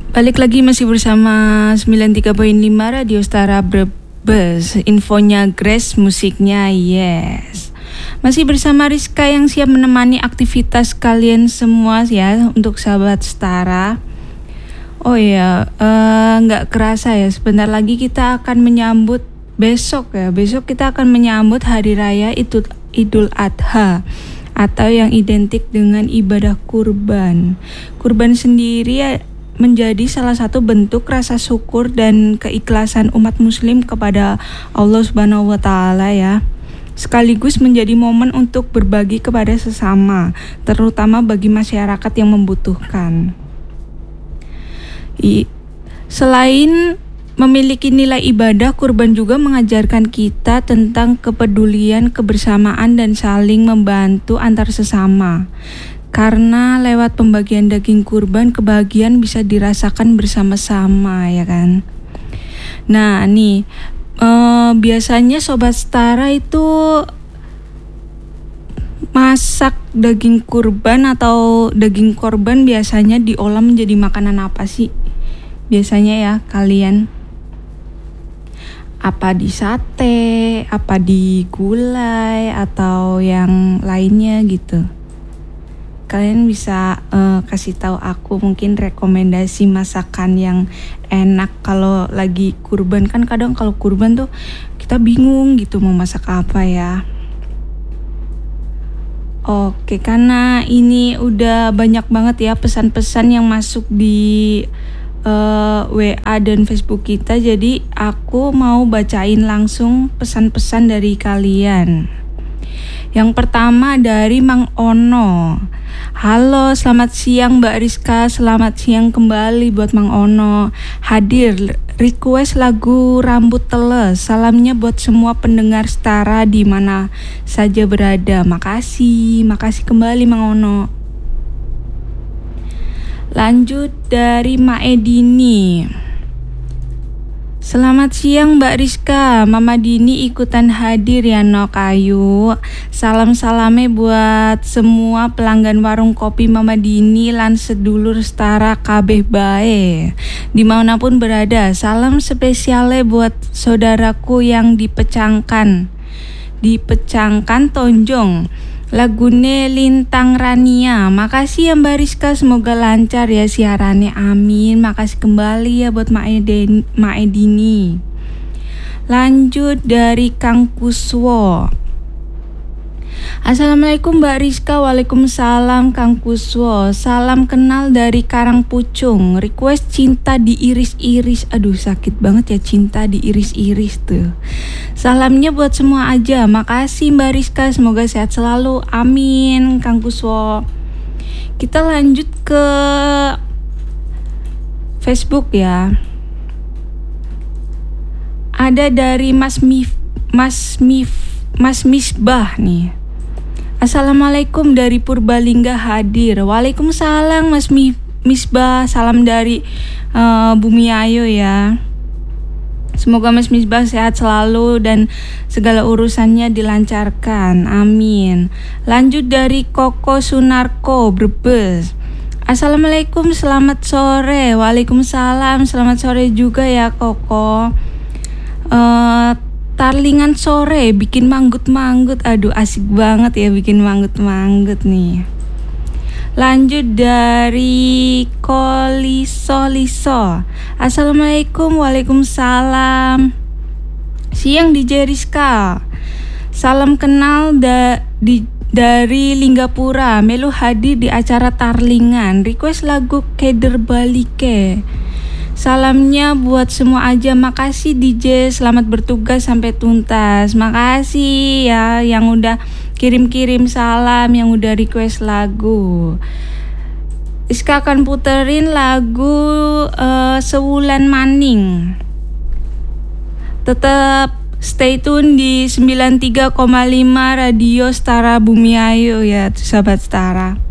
Balik lagi masih bersama 93.5 Radio Setara Brebes. Infonya Grace, musiknya Yes. Masih bersama Rizka yang siap menemani aktivitas kalian semua ya untuk sahabat Setara. Oh ya, nggak kerasa ya, sebentar lagi kita akan menyambut besok kita akan menyambut Hari Raya Idul Adha atau yang identik dengan ibadah kurban. Kurban sendiri menjadi salah satu bentuk rasa syukur dan keikhlasan umat muslim kepada Allah Subhanahu wa taala ya. Sekaligus menjadi momen untuk berbagi kepada sesama, terutama bagi masyarakat yang membutuhkan. Selain memiliki nilai ibadah, kurban juga mengajarkan kita tentang kepedulian, kebersamaan dan saling membantu antar sesama. Karena lewat pembagian daging kurban, kebahagiaan bisa dirasakan bersama-sama ya kan. Nah nih, biasanya Sobat Setara itu masak daging kurban atau daging korban biasanya diolah menjadi makanan apa sih? Biasanya ya kalian. Apa di sate, apa di gulai, atau yang lainnya gitu. Kalian bisa kasih tahu aku mungkin rekomendasi masakan yang enak kalau lagi kurban. Kan kadang kalau kurban tuh kita bingung gitu mau masak apa ya. Oke, karena ini udah banyak banget ya pesan-pesan yang masuk di WA dan Facebook kita, jadi aku mau bacain langsung pesan-pesan dari kalian. Yang pertama dari Mang Ono. Halo, selamat siang Mbak Rizka, selamat siang kembali buat Mang Ono. Hadir, request lagu Rambut Teles. Salamnya buat semua pendengar Setara di mana saja berada. Makasih kembali Mang Ono. Lanjut dari Mae Dini. Selamat siang Mbak Rizka, Mama Dini ikutan hadir ya nok ayu. Salam-salame buat semua pelanggan warung kopi Mama Dini lan sedulur Setara kabeh bae. Dimanapun berada, salam spesiale buat saudaraku yang dipecangkan Tonjong. Lagune Lintang Rania. Makasih ya Mbak Rizka, semoga lancar ya siarannya, amin. Makasih kembali ya buat Mae Dini. Lanjut dari Kang Kuswo. Assalamualaikum Mbak Rizka. Waalaikumsalam Kang Kuswo. Salam kenal dari Karangpucung. Request Cinta Diiris-iris. Aduh sakit banget ya cinta diiris-iris tuh. Salamnya buat semua aja. Makasih Mbak Rizka, semoga sehat selalu, amin Kang Kuswo. Kita lanjut ke Facebook ya. Ada dari Mas Misbah nih. Assalamualaikum dari Purbalingga hadir. Waalaikumsalam Mas Misbah. Salam dari Bumi Ayu ya. Semoga Mas Misbah sehat selalu dan segala urusannya dilancarkan, amin. Lanjut dari Koko Sunarko Brebes. Assalamualaikum, selamat sore. Waalaikumsalam, selamat sore juga ya Koko. Tarlingan sore bikin manggut-manggut. Aduh asik banget ya bikin manggut-manggut nih. Lanjut dari Koliso. Assalamualaikum. Waalaikumsalam. Siang DJ Rizka. Salam kenal dari Linggapura. Melu hadir di acara Tarlingan. Request lagu Keder Balike. Salamnya buat semua aja. Makasih DJ, selamat bertugas sampai tuntas. Makasih ya yang udah kirim-kirim salam, yang udah request lagu. Rizka akan puterin lagu Sewulan Maning. Tetap stay tune di 93,5 Radio Setara Bumi Ayu ya sahabat Setara.